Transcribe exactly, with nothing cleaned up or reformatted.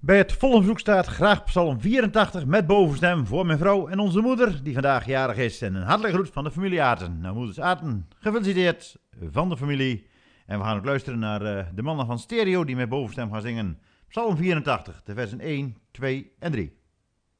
Bij het volle verzoek staat graag Psalm vierentachtig met bovenstem voor mijn vrouw en onze moeder, die vandaag jarig is. En een hartelijke groet van de familie Aarten. Nou, moeders Aarten, gefeliciteerd van de familie. En we gaan ook luisteren naar uh, de mannen van Stereo die met bovenstem gaan zingen. Psalm vierentachtig, de versen één, twee en drie.